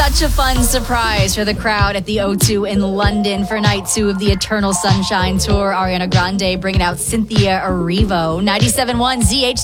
Such a fun surprise for the crowd at the O2 in London for night 2 of the Eternal Sunshine Tour. Ariana Grande bringing out Cynthia Erivo. 97.1 ZH.